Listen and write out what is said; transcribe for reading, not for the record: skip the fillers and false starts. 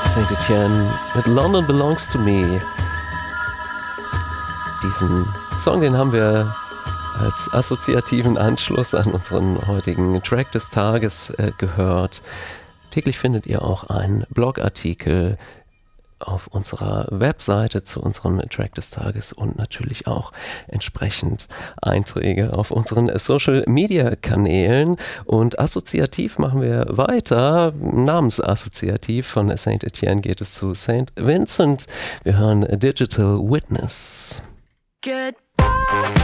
Saint Etienne mit London Belongs to Me. Diesen Song, den haben wir als assoziativen Anschluss an unseren heutigen Track des Tages gehört. Täglich findet ihr auch einen Blogartikel auf unserer Webseite zu unserem Track des Tages und natürlich auch entsprechend Einträge auf unseren Social-Media-Kanälen. Und assoziativ machen wir weiter. Namensassoziativ von Saint Etienne geht es zu St. Vincent. Wir hören Digital Witness. Goodbye.